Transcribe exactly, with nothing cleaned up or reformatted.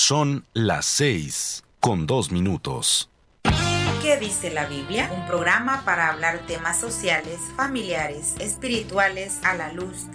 Son las seis con dos minutos. ¿Qué dice la Biblia? Un programa para hablar temas sociales, familiares, espirituales a la luz